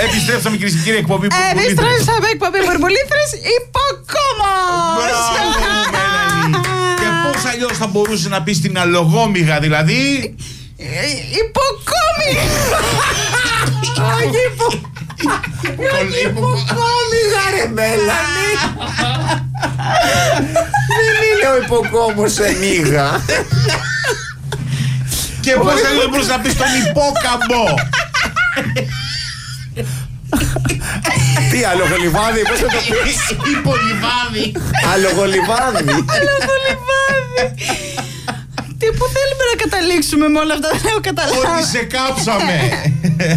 Επιστρέψαμε κυρίες και κύριοι, εκπομπή Μπουρμπουλήθρες. Επιστρέψαμε εκπομπή Μπουρμπουλήθρες υποκόμος. Και πώς αλλιώς θα μπορούσε να πει στην αλογόμηγα, δηλαδή? Υποκόμηγα. Όχι υποκόμηγα ρε Μέλανη. Δεν είναι ο υποκόμος σε μίγα. Και πώς αλλιώς μπορούσε να πει στον υπόκαμπο? Τι αλογολιβάδι, πώς θα το πεις? Υπολιβάδι. Αλογολιβάδι. Τι που θέλουμε να καταλήξουμε με όλα αυτά, δεν έχω καταλάβει. Ότι σε κάψαμε.